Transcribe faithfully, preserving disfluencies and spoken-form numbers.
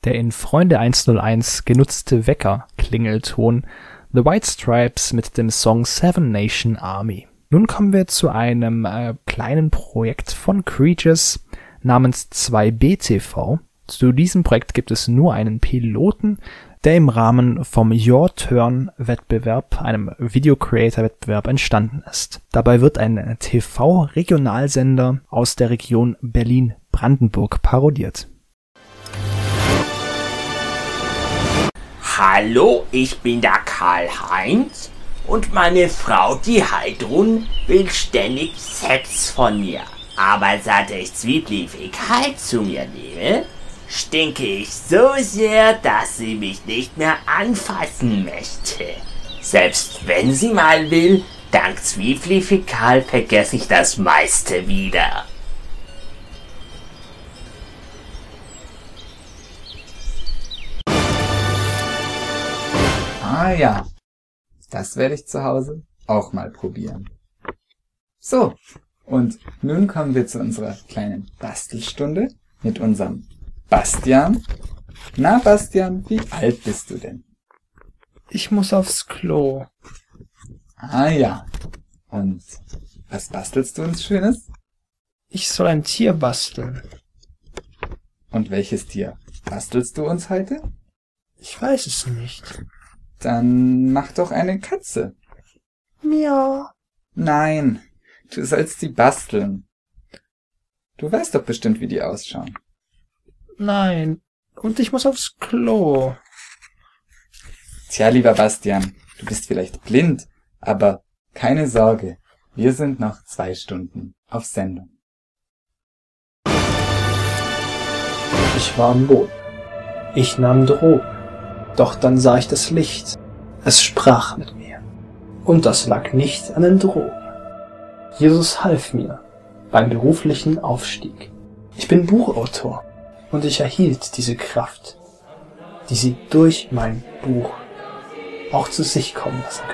Der in Freunde hunderteins genutzte Wecker-Klingelton The White Stripes mit dem Song Seven Nation Army. Nun kommen wir zu einem äh, kleinen Projekt von Creatures namens zwei B T V. Zu diesem Projekt gibt es nur einen Piloten, der im Rahmen vom Your Turn Wettbewerb, einem Video Creator Wettbewerb, entstanden ist. Dabei wird ein T V-Regionalsender aus der Region Berlin-Brandenburg parodiert. Hallo, ich bin der Karl-Heinz und meine Frau, die Heidrun, will ständig Sex von mir. Aber seit ich Zwiebli fäkal zu mir nehme, stinke ich so sehr, dass sie mich nicht mehr anfassen möchte. Selbst wenn sie mal will, dank Zwiebli fäkal vergesse ich das meiste wieder. Ah ja, das werde ich zu Hause auch mal probieren. So, und nun kommen wir zu unserer kleinen Bastelstunde mit unserem Bastian. Na Bastian, wie alt bist du denn? Ich muss aufs Klo. Ah ja, und was bastelst du uns Schönes? Ich soll ein Tier basteln. Und welches Tier bastelst du uns heute? Ich weiß es nicht. Dann mach doch eine Katze. Miau. Nein, du sollst sie basteln. Du weißt doch bestimmt, wie die ausschauen. Nein, und ich muss aufs Klo. Tja, lieber Bastian, du bist vielleicht blind, aber keine Sorge, wir sind noch zwei Stunden auf Sendung. Ich war am Boden. Ich nahm Drogen. Doch dann sah ich das Licht. Es sprach mit mir. Und das lag nicht an den Drogen. Jesus half mir beim beruflichen Aufstieg. Ich bin Buchautor und ich erhielt diese Kraft, die sie durch mein Buch auch zu sich kommen lassen können.